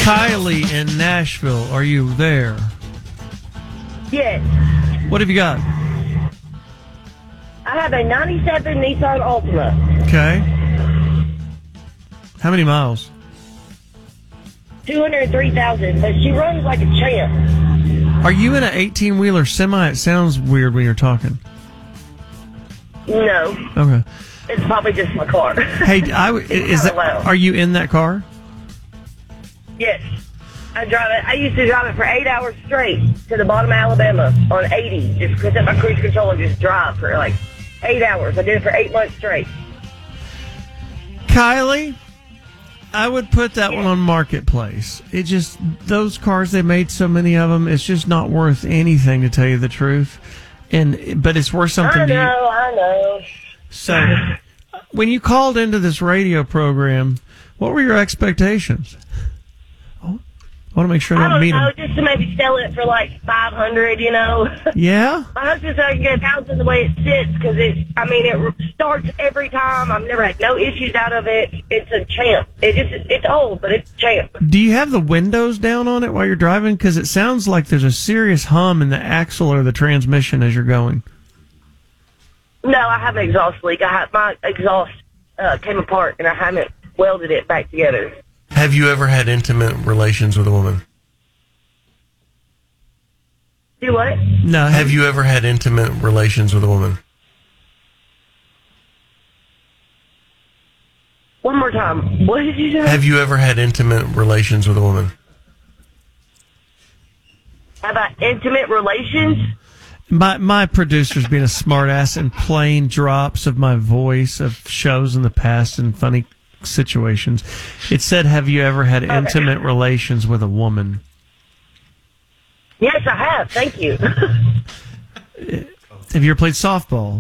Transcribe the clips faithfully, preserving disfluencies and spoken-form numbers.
Kylie in Nashville, are you there? Yes. What have you got? I have a ninety-seven Nissan Altima. Okay. How many miles? two hundred three thousand, but she runs like a champ. Are you in an eighteen-wheeler semi? It sounds weird when you're talking. No. Okay. It's probably just my car. Hey, I, is that, are you in that car? Yes. I drive it. I used to drive it for eight hours straight to the bottom of Alabama on eighty. Just because my cruise control and just drive for like eight hours. I did it for eight months straight. Kylie, I would put that one on Marketplace. It just, those cars, they made so many of them, it's just not worth anything, to tell you the truth. And but it's worth something I know, to you. I know. So, when you called into this radio program, what were your expectations? I want to make sure I I don't don't meet know, them. just to maybe sell it for like five hundred, you know. Yeah? My husband said I can get a thousand the way it sits because it, I mean, it starts every time. I've never had no issues out of it. It's a champ. It just, it's old, but it's a champ. Do you have the windows down on it while you're driving? Because it sounds like there's a serious hum in the axle or the transmission as you're going. No, I have an exhaust leak. I have, my exhaust uh, came apart and I haven't welded it back together. Have you ever had intimate relations with a woman? Do what? No. Have you ever had intimate relations with a woman? One more time. What did you say? Have you ever had intimate relations with a woman? How about intimate relations? My my producer's being a smartass and playing drops of my voice of shows in the past and funny situations. It said, have you ever had Okay. intimate relations with a woman? Yes, I have. Thank you. Have you ever played softball?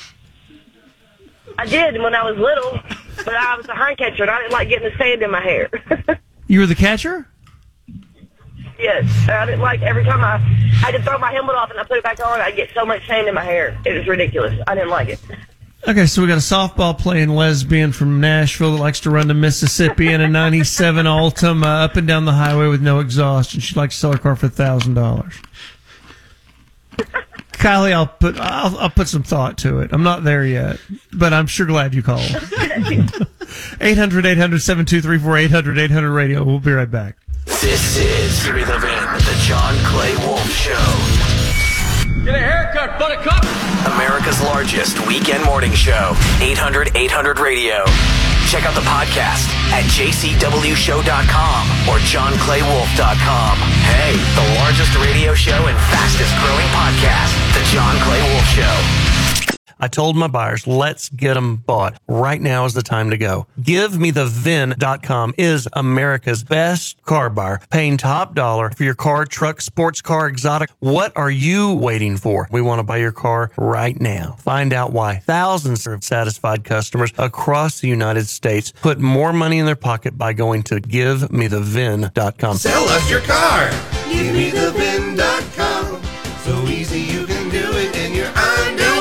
I did when I was little, but I was a hind catcher and I didn't like getting the sand in my hair. You were the catcher? Yes, I didn't like every time I, I had to throw my helmet off and I put it back on, I'd get so much sand in my hair. It was ridiculous. I didn't like it. Okay, so we got a softball playing lesbian from Nashville that likes to run to Mississippi in a ninety-seven Altima up and down the highway with no exhaust, and she'd like to sell her car for a thousand dollars. Kylie, I'll put I'll, I'll put some thought to it. I'm not there yet, but I'm sure glad you called. eight hundred, eight hundred, seven two three four, eight hundred, eight hundred radio. We'll be right back. This is Give Me the Vin, the John Clay Wolf Show. Get a haircut, buttercup! America's largest weekend morning show. eight hundred, eight hundred radio. Check out the podcast at j c w show dot com or john clay wolf dot com. Hey, the largest radio show and fastest growing podcast, The John Clay Wolf Show. I told my buyers, let's get them bought. Right now is the time to go. give me the vin dot com is America's best car buyer, paying top dollar for your car, truck, sports car, exotic. What are you waiting for? We want to buy your car right now. Find out why thousands of satisfied customers across the United States put more money in their pocket by going to give me the vin dot com. Sell us your car. give me the vin dot com. So easy you can do it in your underwear.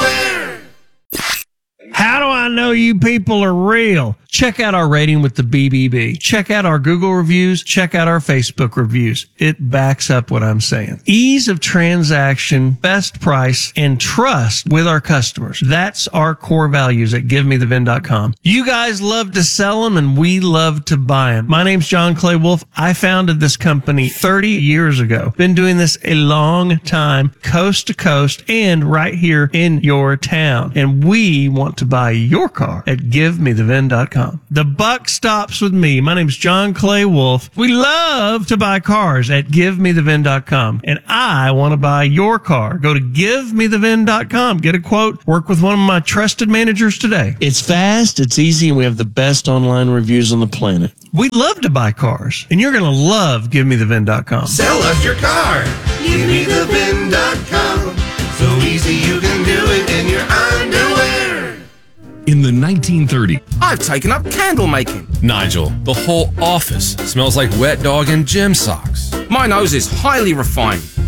How do I know you people are real? Check out our rating with the B B B. Check out our Google reviews. Check out our Facebook reviews. It backs up what I'm saying. Ease of transaction, best price, and trust with our customers. That's our core values at give me the vin dot com. You guys love to sell them, and we love to buy them. My name's John Clay Wolf. I founded this company thirty years ago. Been doing this a long time, coast to coast, and right here in your town. And we want to buy your car at give me the vin dot com. The buck stops with me. My name's John Clay Wolf. We love to buy cars at give me the vin dot com. And I want to buy your car. Go to give me the vin dot com. Get a quote. Work with one of my trusted managers today. It's fast, it's easy, and we have the best online reviews on the planet. We love to buy cars, and you're going to love give me the vin dot com. Sell us your car. give me the vin dot com. So easy you can do it in your underwear. In the nineteen thirties, I've taken up candle making. Nigel, the whole office smells like wet dog and gym socks. My nose is highly refined.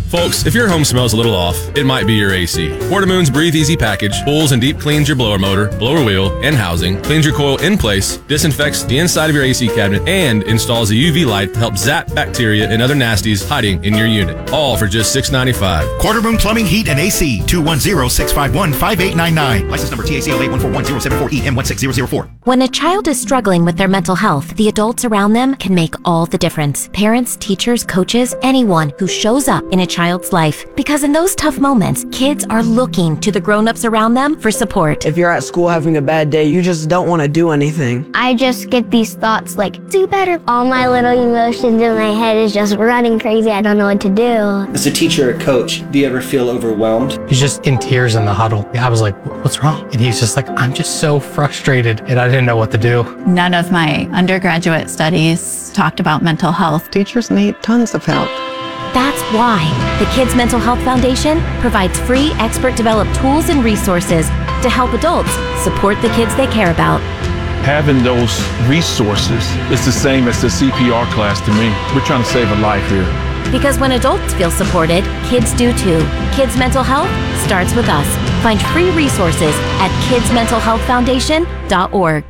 Folks, if your home smells a little off, it might be your A C. Watermoon's Breathe Easy package pulls and deep cleans your blower motor, blower wheel, and housing, cleans your coil in place, disinfects the inside of your A C cabinet, and installs a U V light to help zap bacteria and other nasties hiding in your unit. All for just six dollars and ninety-five cents. Quartermoon Plumbing, Heat, and A C. two one zero, six five one, five eight nine nine. License number T A C L A one four one zero seven four E M one six zero zero four. When a child is struggling with their mental health, the adults around them can make all the difference. Parents, teachers, coaches, anyone who shows up in a child's life. Because in those tough moments, kids are looking to the grown-ups around them for support. If you're at school having a bad day, you just don't want to do anything. I just get these thoughts like, do better. All my little emotions in my head is just running crazy. I don't know what to do. As a teacher or coach, do you ever feel overwhelmed? He's just in tears in the huddle. I was like, what's wrong? And he's just like, I'm just so frustrated, and I didn't know what to do. None of my undergraduate studies talked about mental health. Teachers need tons of help. That's why the Kids Mental Health Foundation provides free expert-developed tools and resources to help adults support the kids they care about. Having those resources is the same as the C P R class to me. We're trying to save a life here. Because when adults feel supported, kids do too. Kids Mental Health starts with us. Find free resources at kids mental health foundation dot org.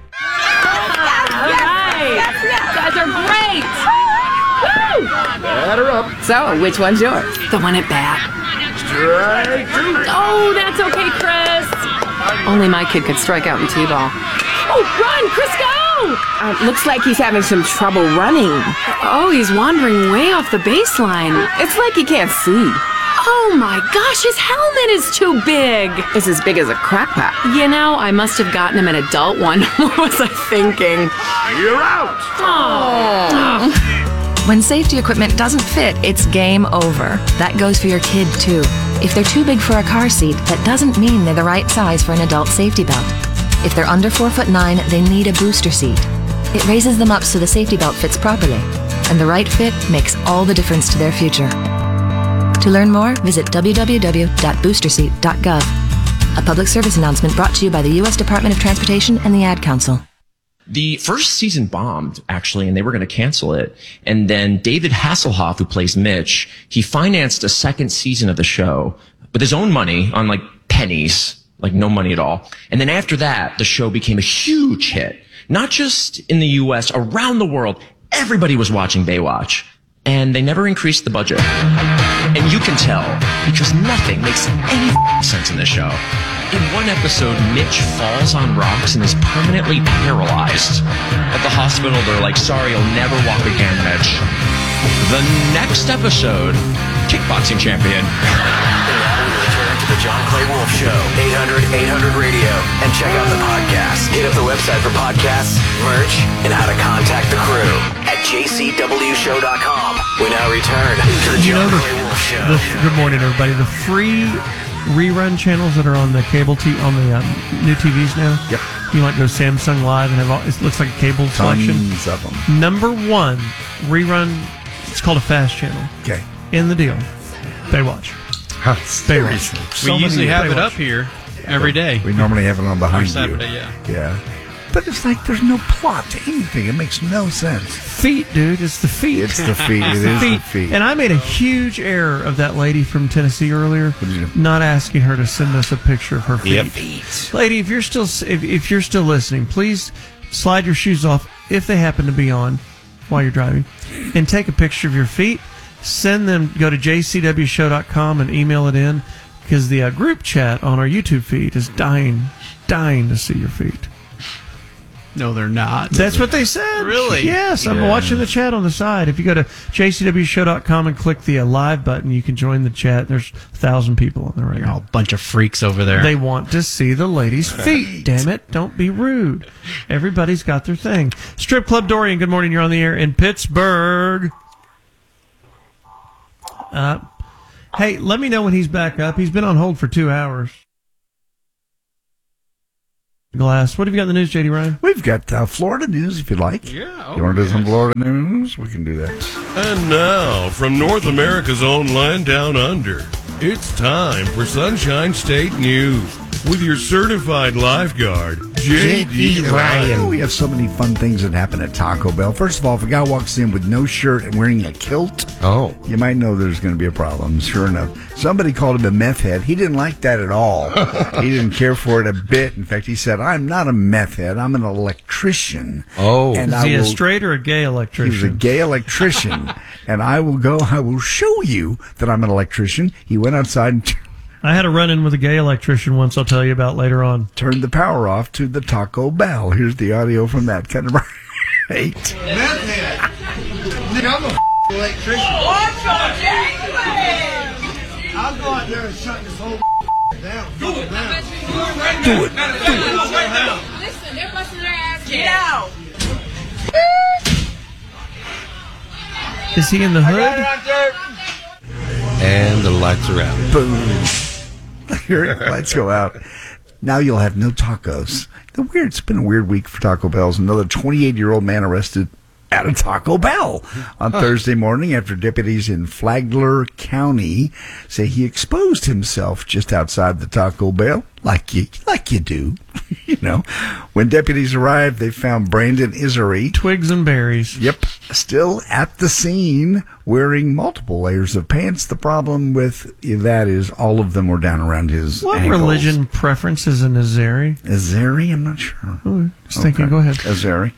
Batter up. So, which one's yours? The one at bat. Strike two. Oh, that's okay, Chris. Only my kid could strike out in T-ball. Oh, run, Chris, go! Uh, looks like he's having some trouble running. Oh, he's wandering way off the baseline. It's like he can't see. Oh my gosh, his helmet is too big. It's as big as a crack pot. You know, I must have gotten him an adult one. What was I thinking? You're out! Oh. When safety equipment doesn't fit, it's game over. That goes for your kid, too. If they're too big for a car seat, that doesn't mean they're the right size for an adult safety belt. If they're under four foot nine, they need a booster seat. It raises them up so the safety belt fits properly. And the right fit makes all the difference to their future. To learn more, visit w w w dot booster seat dot gov. A public service announcement brought to you by the U S Department of Transportation and the Ad Council. The first season bombed, actually, and they were going to cancel it. And then David Hasselhoff, who plays Mitch, he financed a second season of the show with his own money on like pennies, like no money at all. And then after that, the show became a huge hit. Not just in the U S, around the world. Everybody was watching Baywatch. And they never increased the budget. And you can tell, because nothing makes any sense in this show. In one episode, Mitch falls on rocks and is permanently paralyzed. At the hospital, they're like, sorry, you'll never walk again, Mitch. The next episode, kickboxing champion. The John Clay Wolf Show, eight hundred eight hundred radio, and check out the podcast. Hit up the website for podcasts, merch, and how to contact the crew at j c w show dot com. We now return to the You know John the, Clay Wolf Show. the, good morning, everybody. The free rerun channels that are on the cable t on the um, new T Vs now. Yep. You might go Samsung Live and have all, it looks like a cable selection. Tons of them. Number one rerun. It's called a fast channel. Okay. In the deal, Baywatch. Huh, Baywatch. We So usually many have it Baywatch. up here every day. We normally have it on behind Or Saturday, you. yeah. Yeah. But it's like there's no plot to anything. It makes no sense. Feet, dude. It's the feet. It's the feet. It It's is the feet. And I made a huge error of that lady from Tennessee earlier, not asking her to send us a picture of her feet. Yep. Feet. Lady, if you're still if, if you're still listening, please slide your shoes off if they happen to be on while you're driving, and take a picture of your feet. Send them. Go to j c w show dot com and email it in, because the uh, group chat on our YouTube feed is dying, dying to see your feet. No, they're not. That's what they said. Really? Yes, I'm Yeah. watching the chat on the side. If you go to j c w show dot com and click the uh, live button, you can join the chat. There's a thousand people on there right now. A bunch of freaks over there. They want to see the ladies' feet. Damn it! Don't be rude. Everybody's got their thing. Strip Club Dorian. Good morning. You're on the air in Pittsburgh. Uh, hey, let me know when he's back up. He's been on hold for two hours. Glass. What have you got in the news, J D Ryan? We've got uh, Florida news, if you like. Yeah. You want to do some Florida news? We can do that. And now, from North America's own land down under, it's time for Sunshine State News. with your certified lifeguard, J D Ryan. We have so many fun things that happen at Taco Bell. First of all, if a guy walks in with no shirt and wearing a kilt, oh, you might know there's going to be a problem. Sure enough, somebody called him a meth head. He didn't like that at all. He didn't care for it a bit. In fact, he said, "I'm not a meth head. I'm an electrician." Oh, and is he I will, a straight or a gay electrician? He was a gay electrician, and I will go. I will show you that I'm an electrician. He went outside and I had a run-in with a gay electrician once I'll tell you about later on. Turned the power off to the Taco Bell. Here's the audio from that. Kind of eight. Meth head. Nigga, I'm a f- electrician. What's your I'll go out there and shut this whole down. Do it. Down. Do it. Do it. Listen, they're busting their ass. Get out. Is he in the hood? And the lights are out. Boom. Here, lights go out. Now you'll have no tacos. The weird. It's been a weird week for Taco Bell's. Another twenty-eight-year-old man arrested at a Taco Bell on huh. Thursday morning after deputies in Flagler County say he exposed himself just outside the Taco Bell, like you like you do. You know, when deputies arrived, they found Brandon Isery, twigs and berries. Yep, still at the scene, wearing multiple layers of pants. The problem with that is all of them were down around his What ankles. religion preference is an Azeri? Azeri? I'm not sure. Oh, just thinking. Okay. Go ahead. Azeri.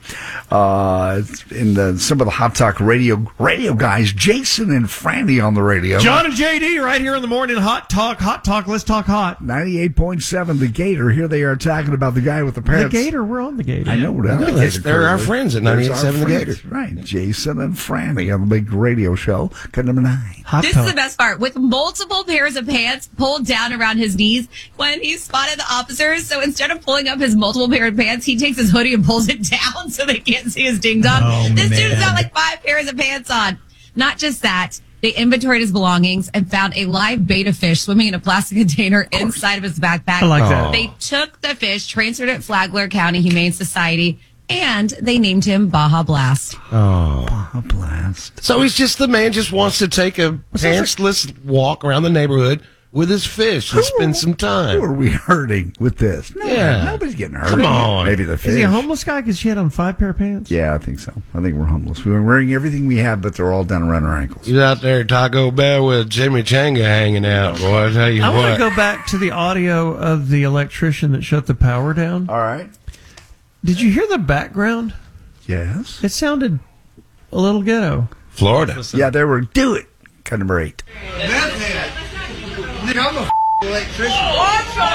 Uh, in the, some of the Hot Talk radio radio guys, Jason and Franny on the radio. John and J D right here in the morning. Hot Talk, Hot Talk. Let's talk hot. ninety-eight point seven, the Gator. Here they are talking about the guy with the pants. The Gator. We're on the Gator. I know. We're on no, the Gator. They're our friends at ninety-eight point seven The Gator. Right. Jason and Franny on the big radio show. Cut number nine. Hot this talk. Is the best part. With multiple pairs of pants pulled down around his knees when he spotted the officers. So instead of pulling up his multiple pair of pants, he takes his hoodie and pulls it down so they can't see his ding dong. Oh, this man. dude's got like five pairs of pants on. Not just that. They inventoried his belongings and found a live betta fish swimming in a plastic container inside of his backpack. I like that. They took the fish, transferred it to Flagler County Humane Society, and they named him Baja Blast. Oh, Baja Blast. So he's just the man just wants to take a pantsless walk around the neighborhood with his fish and spend some time. Who are we hurting with this? No, yeah. Nobody's getting hurt. Come on. Maybe the fish. Is he a homeless guy because he had on five pair of pants? Yeah, I think so. I think we're homeless. We're wearing everything we have, but they're all down around our ankles. He's out there at Taco Bell with Jimmy Changa hanging out, boy. I tell you I what. want to go back to the audio of the electrician that shut the power down. All right. Did you hear the background? Yes. It sounded a little ghetto. Florida. Yeah, they were. Do it. Cut number eight. Meth head. Nigga, I'm a f- electrician. What's your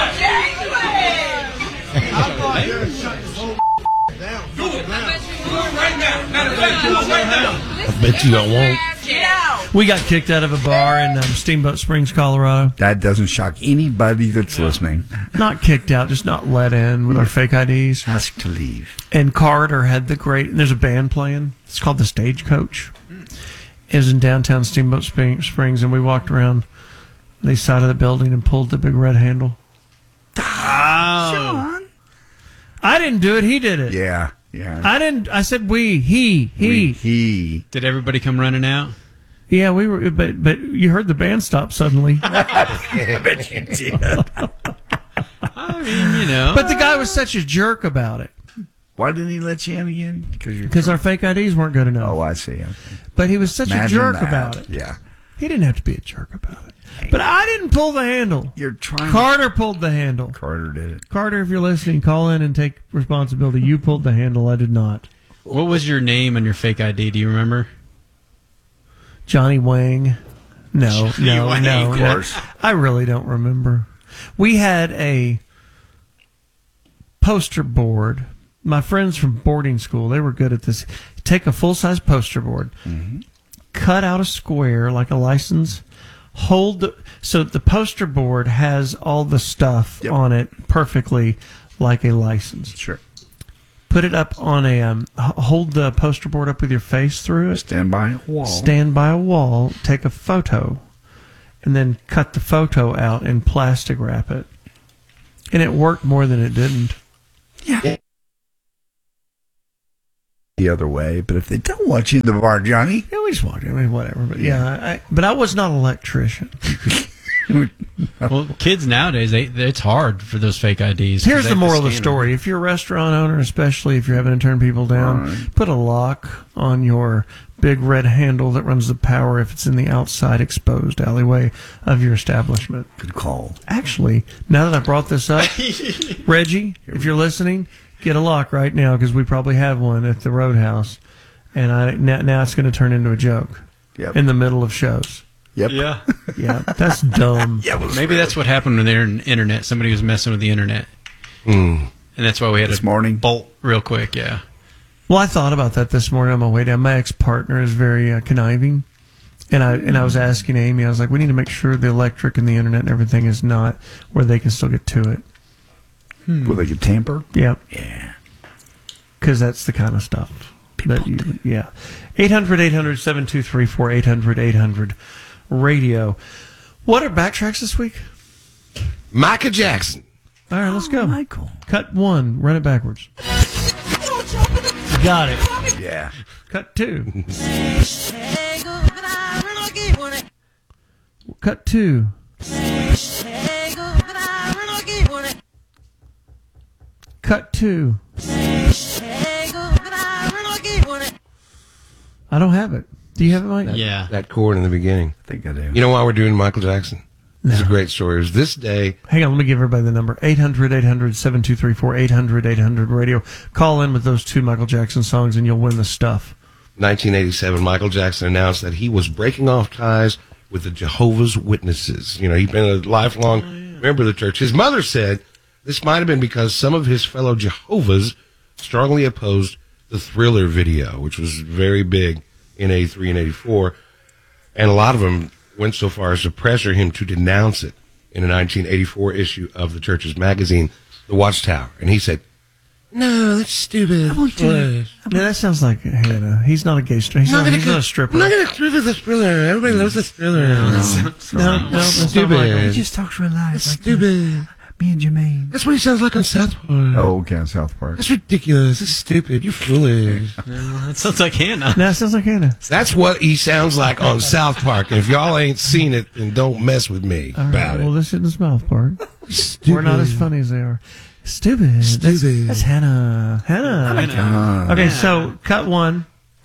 I'll go out there and shut this whole down. Do it. right now. Matter of fact, do it right now. I bet you I won't. Get out. We got kicked out of a bar in um, Steamboat Springs, Colorado. That doesn't shock anybody that's listening. Not kicked out, just not let in with our fake I Ds. Asked to leave. And Carter had the great, and there's a band playing. It's called The Stagecoach. It was in downtown Steamboat Springs, and we walked around the side of the building and pulled the big red handle. Oh. Sean. I didn't do it. He did it. Yeah, yeah. I didn't. I said we, he, he. We, he. Did everybody come running out? Yeah, we were, but but you heard the band stop suddenly. I bet you did. I mean, you know. But the guy was such a jerk about it. Why didn't he let you in again? Because our fake I Ds weren't good enough. Oh, I see. Okay. But he was such Imagine a jerk that. about it. Yeah. He didn't have to be a jerk about it. But I didn't pull the handle. You're trying. Carter pulled the handle. Carter did it. Carter, if you're listening, call in and take responsibility. You pulled the handle. I did not. What was your name on your fake I D? Do you remember? Johnny Wang. No, Johnny no, Wang, no. of course. I really don't remember. We had a poster board. My friends from boarding school, they were good at this. Take a full-size poster board, mm-hmm. cut out a square like a license, hold the, so the poster board has all the stuff yep. on it perfectly like a license. Sure. Put it up on a, um, hold the poster board up with your face through it. Stand by a wall. Stand by a wall, take a photo, and then cut the photo out and plastic wrap it. And it worked more than it didn't. Yeah. The other way, but if they don't want you in the bar, Johnny, yeah, we just walk. I mean, whatever. But yeah, I, but I was not an electrician. Well, kids nowadays, they, it's hard for those fake I Ds. 'cause Here's they the have to moral of the scan story. If you're a restaurant owner, especially if you're having to turn people down, put a lock on your big red handle that runs the power if it's in the outside exposed alleyway of your establishment. Good call. Actually, now that I brought this up, Reggie, if you're listening, get a lock right now because we probably have one at the Roadhouse, and I now, now it's going to turn into a joke Yep. in the middle of shows. Yep. Yeah. Yeah, that's dumb. Yeah, well, Maybe that's what happened with the inter- internet. Somebody was messing with the internet. Mm. And that's why we had This to morning? bolt real quick, yeah. Well, I thought about that this morning on my way down. My ex-partner is very uh, conniving, and I and I was asking Amy, I was like, we need to make sure the electric and the internet and everything is not where they can still get to it. Hmm. Will they get tamper? Yeah. Yeah. Because that's the kind of stuff. That you, yeah. eight hundred, eight hundred, seven two three four, eight hundred, eight hundred radio. What are backtracks this week? Michael Jackson. All right, let's go. Oh, Michael. Cut one, run it backwards. Got it. Yeah. Cut two. Cut two. Cut two. I don't have it. Do you have it, Mike? That, Yeah. That chord in the beginning. I think I do. You know why we're doing Michael Jackson? It's a great story. It was this day. Hang on, let me give everybody the number. eight hundred, eight hundred, seven two three four, eight hundred, eight hundred radio. Call in with those two Michael Jackson songs and you'll win the stuff. nineteen eighty-seven, Michael Jackson announced that he was breaking off ties with the Jehovah's Witnesses. You know, he'd been a lifelong oh, yeah. member of the church. His mother said this might have been because some of his fellow Jehovah's strongly opposed the Thriller video, which was very big in eighty-three and eighty-four. And a lot of them went so far as to pressure him to denounce it in a nineteen eighty-four issue of the church's magazine, The Watchtower. And he said, no, that's stupid. I won't do it. Yeah, that sounds like Hannah. He's not a gay stripper. He's, not, he's not a stripper. I'm not going to strip the Thriller. Everybody loves the Thriller. No, no, no, no that's stupid. He just talks real nice. That's like stupid. that. Me and Jermaine. That's what he sounds like on South Park. Oh, okay, on South Park. That's ridiculous. That's stupid. You're foolish. No, that sounds like Hannah. No, that sounds like Hannah. That's what he sounds like on South Park. And if y'all ain't seen it, then don't mess with me All about right, well, it. this isn't South Park. Stupid. We're not as funny as they are. Stupid. Stupid. That's, that's Hannah. Hannah. Hannah. Okay, so cut one.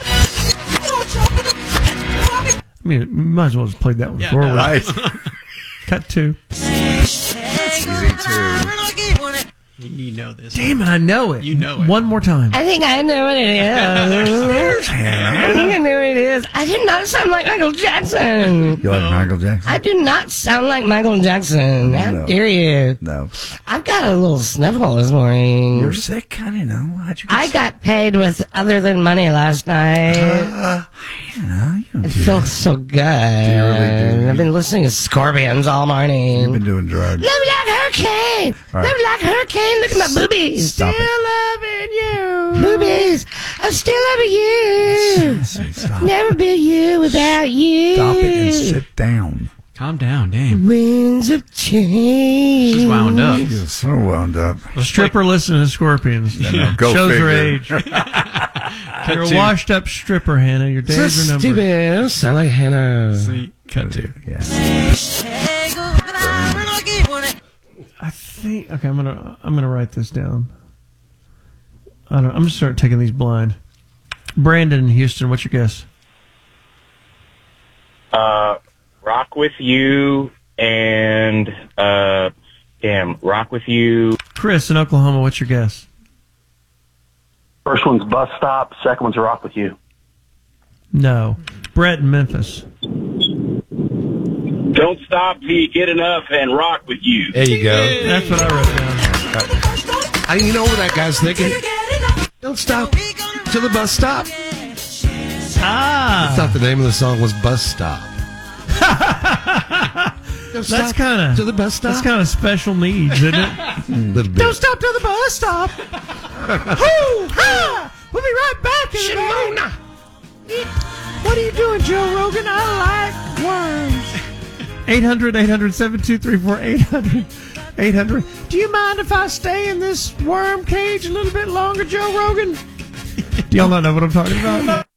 I mean, you might as well just play that one Yeah, forward. no. Right. Cut two. That's easy, too. You know this. Damn it, I know it. You know it. One more time. I think I know what it is. I think I know what it is. I do not sound like Michael Jackson. You like Michael Jackson? I do not sound like Michael Jackson. How No. dare you? No. I've got a little sniffle this morning. You're sick? I don't know. How'd you get I sick? got paid with other than money last night. Uh, you know, you don't It do feels that. so good. you really do? I've been listening to Scorpions all morning. You've been doing drugs. Love like hurricane. All right. Love like hurricane. Look at my boobies. Stop still it. loving you. Boobies. I'm still loving you. Stop. Never be you without you. Stop it and sit down. Calm down, damn. Winds of change. She's wound up. You're so wound up. A stripper listening to Scorpions. Yeah, go Shows figure. her age. You're a two. washed up stripper, Hannah. Your days That's are numbered. stupid. I don't sound like Hannah. Sweet. Cut two. Yeah. I think. Okay, I'm gonna. I'm gonna write this down. I don't. I'm gonna start taking these blind. Brandon in Houston. What's your guess? Uh, Rock With You and, uh, damn, Rock With You. Chris in Oklahoma. What's your guess? First one's Bus Stop. Second one's Rock With You. No. Brett in Memphis. Don't stop till you get enough and Rock With You. There you go. That's what I wrote down. I, you know what that guy's thinking? Don't stop till the bus stop. Ah. I thought the name of the song was Bus Stop. Don't That's stop kind of till the bus stop. That's kind of special needs, isn't it? Little bit. Don't stop till the bus stop. Hoo, ha! We'll be right back. Shimona. What are you doing, Joe Rogan? I like worms. eight hundred, eight hundred, seven two three four, eight hundred, eight hundred. Do you mind if I stay in this worm cage a little bit longer, Joe Rogan? Do y'all not know what I'm talking about?